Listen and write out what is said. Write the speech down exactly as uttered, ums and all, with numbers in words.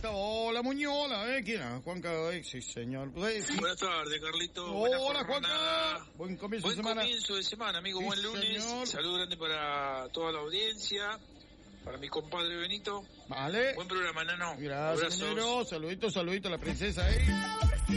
Juanca. Hola, Muñola, ¿eh? ¿Quién es? Juanca, eh, sí, señor. Pues, sí. Buenas tardes, Carlito. Hola, Juanca. Buen comienzo Buen de semana. comienzo de semana, amigo. Sí, Buen lunes. señor. Saludo grande para toda la audiencia. Para mi compadre Benito. Vale. Buen programa, Nano. Gracias, Abrazos. Minero. Saludito, saludito a la princesa ahí.